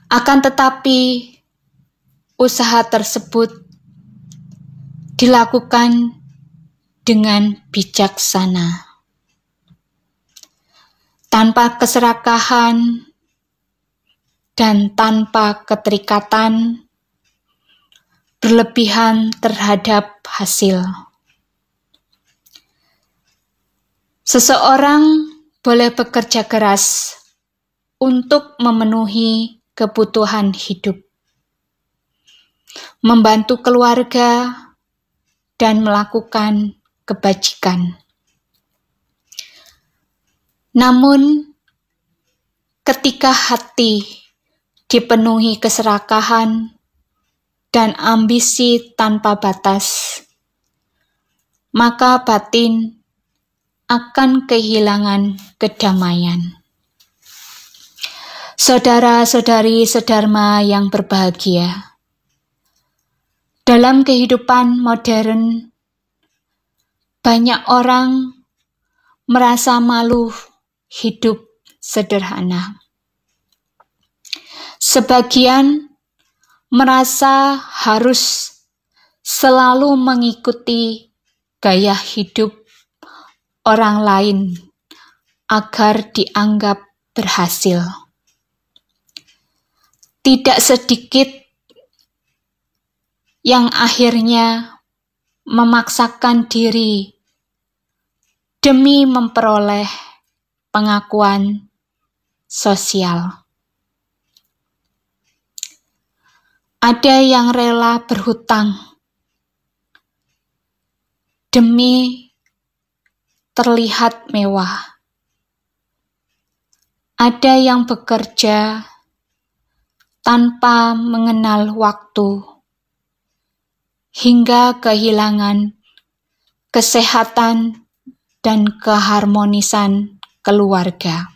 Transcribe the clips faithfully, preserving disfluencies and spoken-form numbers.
Akan tetapi, usaha tersebut dilakukan dengan bijaksana, tanpa keserakahan dan tanpa keterikatan berlebihan terhadap hasil. Seseorang boleh bekerja keras untuk memenuhi kebutuhan hidup, membantu keluarga, dan melakukan kebajikan. Namun, ketika hati dipenuhi keserakahan dan ambisi tanpa batas, maka batin akan kehilangan kedamaian. Saudara-saudari sedharma yang berbahagia, dalam kehidupan modern, banyak orang merasa malu hidup sederhana. Sebagian merasa harus selalu mengikuti gaya hidup orang lain agar dianggap berhasil. Tidak sedikit yang akhirnya memaksakan diri demi memperoleh pengakuan sosial. Ada yang rela berhutang demi terlihat mewah. Ada yang bekerja tanpa mengenal waktu, hingga kehilangan kesehatan dan keharmonisan keluarga.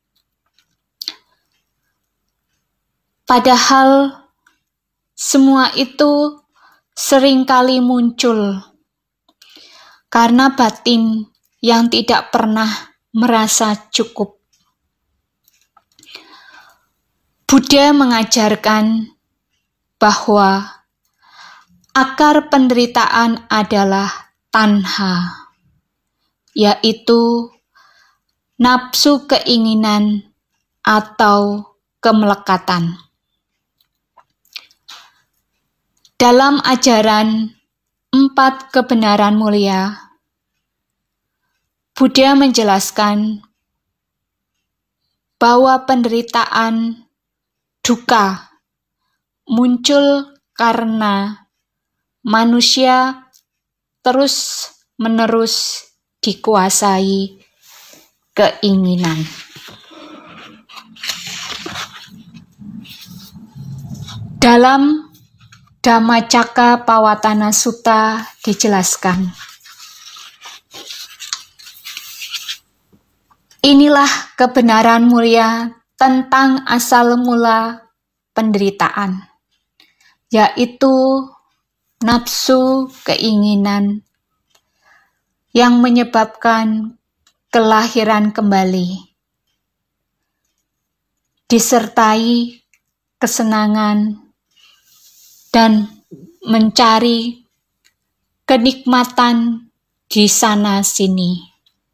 Padahal semua itu seringkali muncul karena batin yang tidak pernah merasa cukup. Buddha mengajarkan bahwa akar penderitaan adalah tanha, yaitu nafsu keinginan atau kemelekatan. Dalam ajaran empat kebenaran mulia, Buddha menjelaskan bahwa penderitaan duka muncul karena manusia terus-menerus dikuasai keinginan. Dalam Dhammacakkappavattana Sutta dijelaskan, inilah kebenaran mulia tentang asal mula penderitaan, yaitu nafsu keinginan yang menyebabkan kelahiran kembali, disertai kesenangan dan mencari kenikmatan di sana-sini.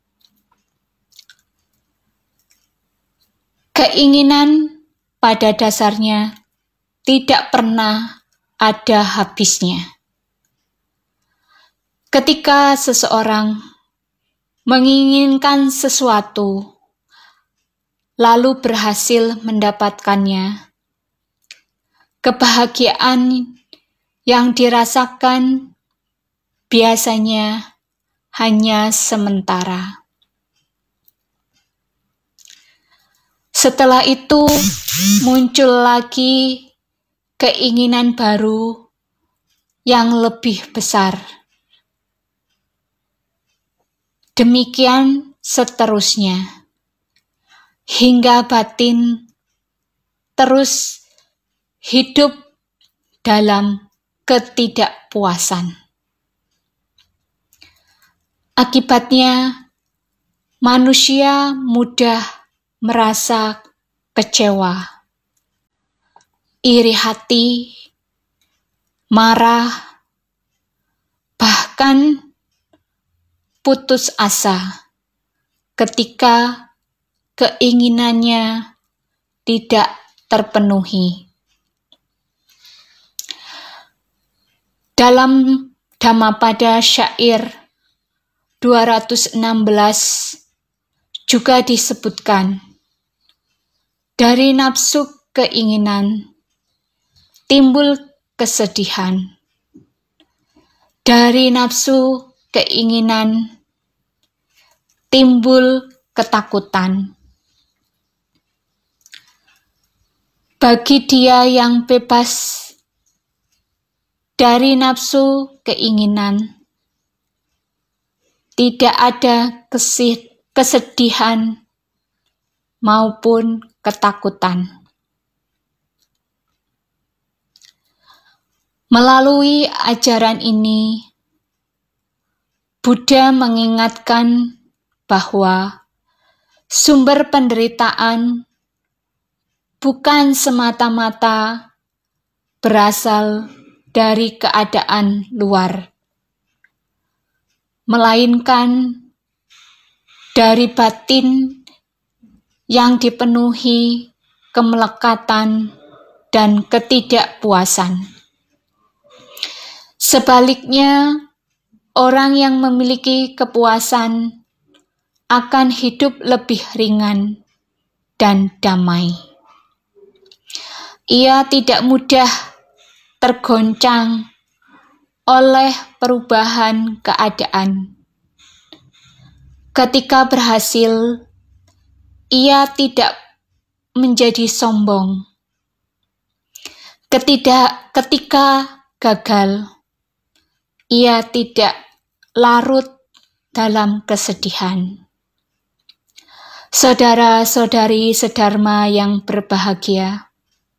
Keinginan pada dasarnya tidak pernah ada habisnya. Ketika seseorang menginginkan sesuatu, lalu berhasil mendapatkannya, kebahagiaan yang dirasakan biasanya hanya sementara. Setelah itu muncul lagi keinginan baru yang lebih besar. Demikian seterusnya, hingga batin terus hidup dalam ketidakpuasan. Akibatnya, manusia mudah merasa kecewa, iri hati, marah, bahkan putus asa ketika keinginannya tidak terpenuhi. Dalam Dhammapada syair dua ratus enam belas juga disebutkan, dari nafsu keinginan timbul kesedihan, dari nafsu keinginan timbul ketakutan. Bagi dia yang bebas dari nafsu keinginan, tidak ada kesedihan maupun ketakutan. Melalui ajaran ini, Buddha mengingatkan bahwa sumber penderitaan bukan semata-mata berasal dari keadaan luar, melainkan dari batin yang dipenuhi kemelekatan dan ketidakpuasan. Sebaliknya, orang yang memiliki kepuasan akan hidup lebih ringan dan damai. Ia tidak mudah tergoncang oleh perubahan keadaan. Ketika berhasil, ia tidak menjadi sombong. Ketidak, ketika gagal, ia tidak larut dalam kesedihan. Saudara-saudari sedharma yang berbahagia,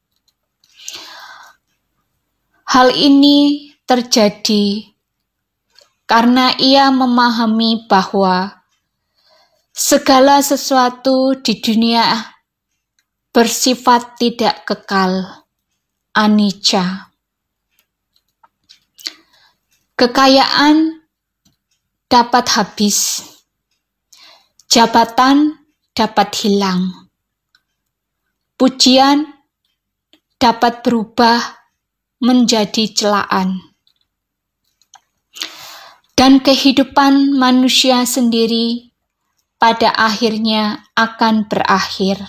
hal ini terjadi karena ia memahami bahwa segala sesuatu di dunia bersifat tidak kekal, anicca. Kekayaan dapat habis, jabatan dapat hilang, pujian dapat berubah menjadi celaan, dan kehidupan manusia sendiri pada akhirnya akan berakhir.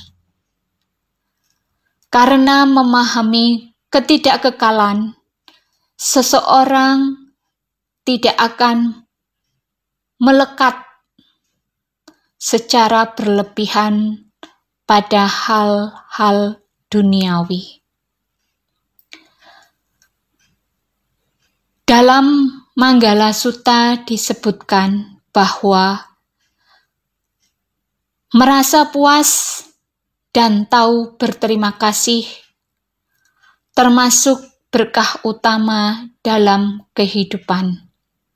Karena memahami ketidakkekalan, seseorang tidak akan melekat secara berlebihan pada hal-hal duniawi. Dalam Manggala Sutta disebutkan bahwa merasa puas dan tahu berterima kasih termasuk berkah utama dalam kehidupan.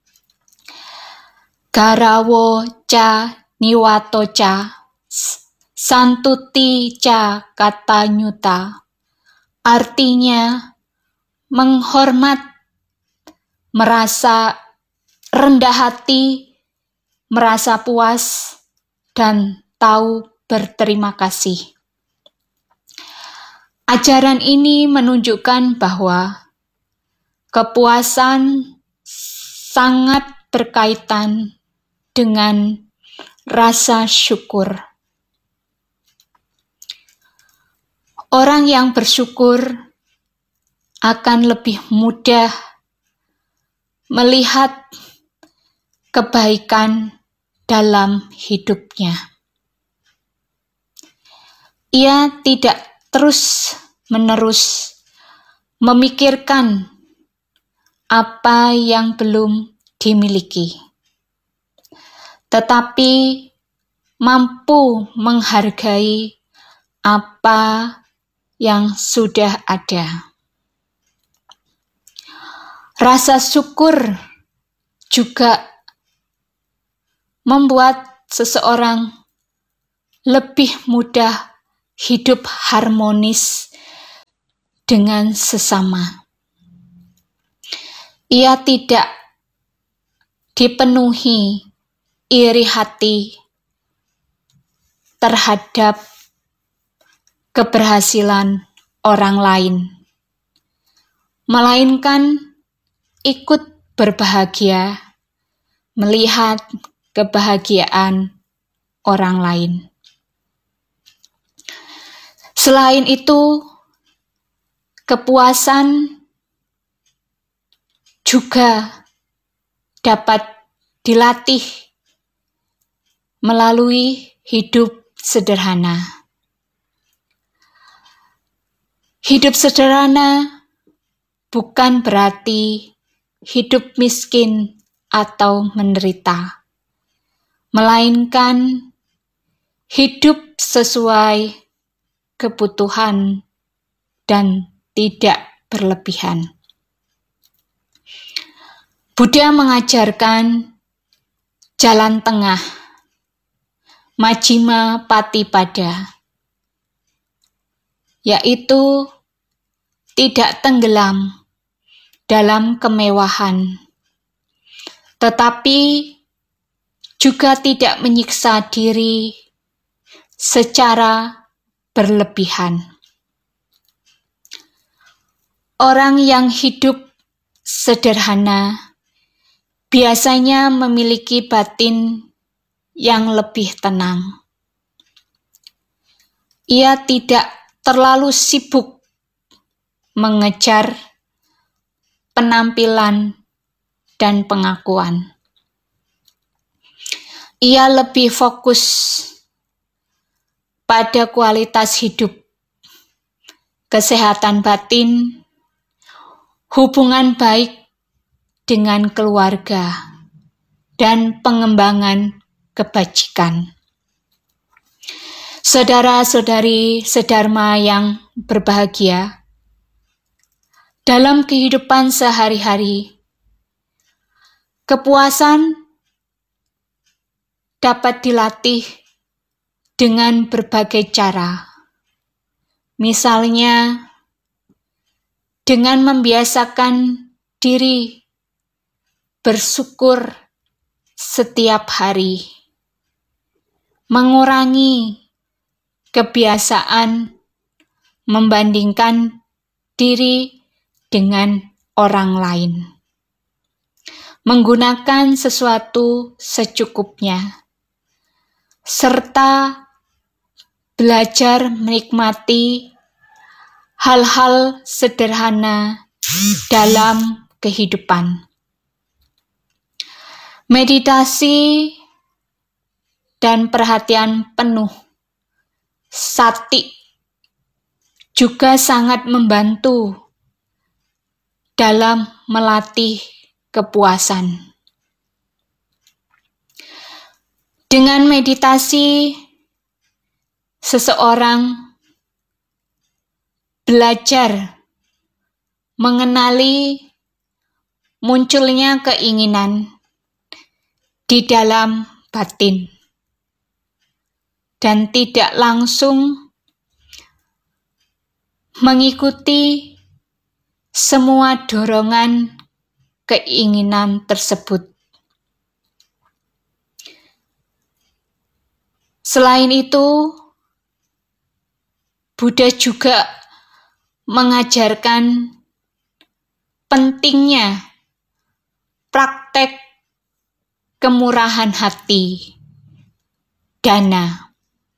Garawo ca niwato ca santuti ca kata nyuta, artinya menghormat, merasa rendah hati, merasa puas, dan tahu berterima kasih. Ajaran ini menunjukkan bahwa kepuasan sangat berkaitan dengan rasa syukur. Orang yang bersyukur akan lebih mudah melihat kebaikan dalam hidupnya. Ia tidak terus-menerus memikirkan apa yang belum dimiliki, tetapi mampu menghargai apa yang sudah ada. Rasa syukur juga membuat seseorang lebih mudah hidup harmonis dengan sesama. Ia tidak dipenuhi iri hati terhadap keberhasilan orang lain, melainkan ikut berbahagia melihat kebahagiaan orang lain. Selain itu, kepuasan juga dapat dilatih melalui hidup sederhana. Hidup sederhana bukan berarti hidup miskin atau menderita, melainkan hidup sesuai kebutuhan dan tidak berlebihan. Buddha mengajarkan jalan tengah, Majjhima Patipada, yaitu tidak tenggelam dalam kemewahan, tetapi juga tidak menyiksa diri secara berlebihan. Orang yang hidup sederhana biasanya memiliki batin yang lebih tenang. Ia tidak terlalu sibuk mengejar penampilan dan pengakuan. Ia lebih fokus pada kualitas hidup, kesehatan batin, hubungan baik dengan keluarga, dan pengembangan kebajikan. Saudara-saudari sedharma yang berbahagia, dalam kehidupan sehari-hari, kepuasan dapat dilatih dengan berbagai cara. Misalnya, dengan membiasakan diri bersyukur setiap hari, mengurangi kebiasaan membandingkan diri dengan orang lain, menggunakan sesuatu secukupnya, serta belajar menikmati hal-hal sederhana dalam kehidupan. Meditasi dan perhatian penuh sati juga sangat membantu dalam melatih kepuasan. Dengan meditasi, seseorang belajar mengenali munculnya keinginan di dalam batin dan tidak langsung mengikuti semua dorongan keinginan tersebut. Selain itu, Buddha juga mengajarkan pentingnya praktek kemurahan hati, dana.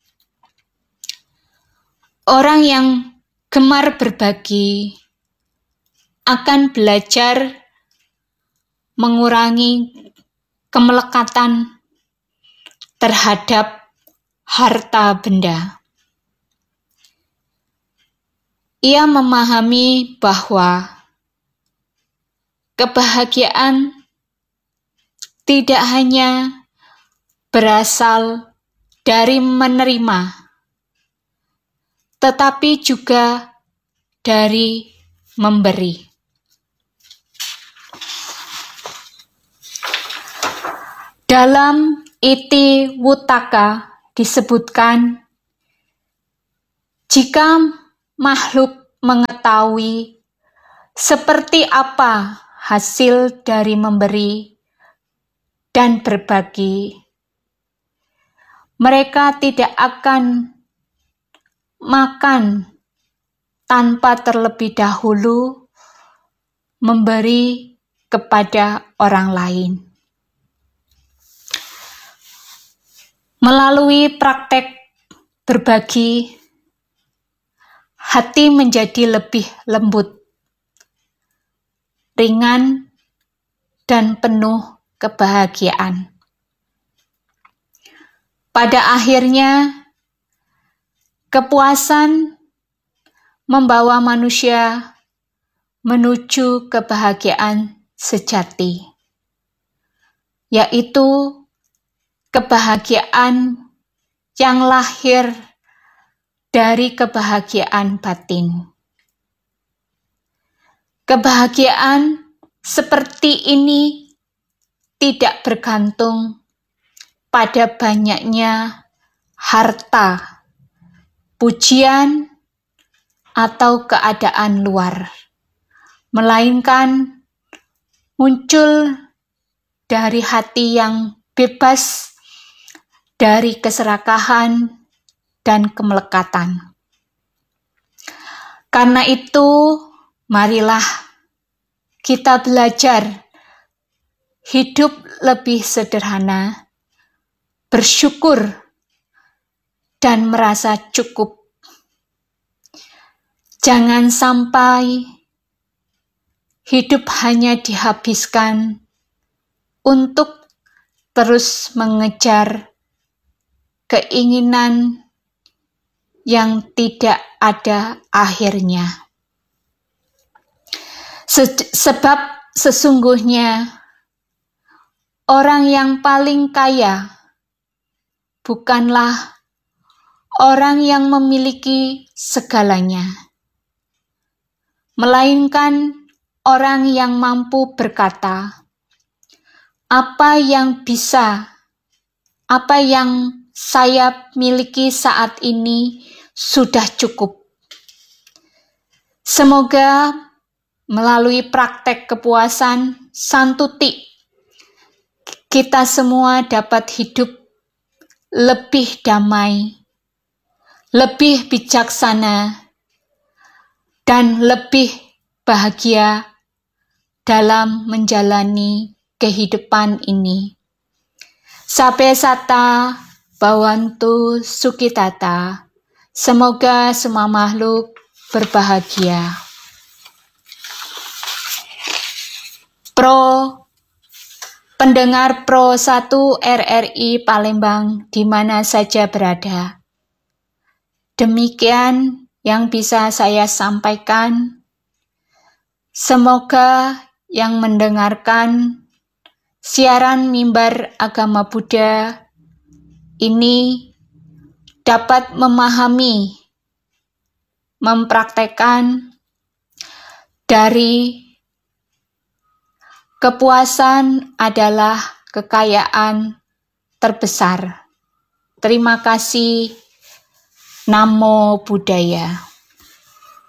Orang yang gemar berbagi akan belajar mengurangi kemelekatan terhadap harta benda. Ia memahami bahwa kebahagiaan tidak hanya berasal dari menerima, tetapi juga dari memberi. Dalam Iti Wuttaka disebutkan, jika makhluk mengetahui seperti apa hasil dari memberi dan berbagi. Mereka tidak akan makan tanpa terlebih dahulu memberi kepada orang lain. Melalui praktek berbagi, hati menjadi lebih lembut, ringan, dan penuh kebahagiaan. Pada akhirnya, kepuasan membawa manusia menuju kebahagiaan sejati, yaitu kebahagiaan yang lahir dari kebahagiaan batin. Kebahagiaan seperti ini tidak bergantung pada banyaknya harta, pujian, atau keadaan luar, melainkan muncul dari hati yang bebas dari keserakahan dan kemelekatan. Karena itu, marilah kita belajar hidup lebih sederhana, bersyukur, dan merasa cukup. Jangan sampai hidup hanya dihabiskan untuk terus mengejar keinginan yang tidak ada akhirnya. Se- sebab sesungguhnya orang yang paling kaya bukanlah orang yang memiliki segalanya, melainkan orang yang mampu berkata, "Apa yang bisa, apa yang saya miliki saat ini sudah cukup." Semoga melalui praktek kepuasan santuti, kita semua dapat hidup lebih damai, lebih bijaksana, dan lebih bahagia dalam menjalani kehidupan ini. Sabe sata Bawantu Sukitata. Semoga semua makhluk berbahagia. Pro pendengar Pro satu R R I Palembang di mana saja berada. Demikian yang bisa saya sampaikan. Semoga yang mendengarkan siaran Mimbar Agama Buddha ini dapat memahami, mempraktekkan dari kepuasan adalah kekayaan terbesar. Terima kasih. Namo Buddhaya.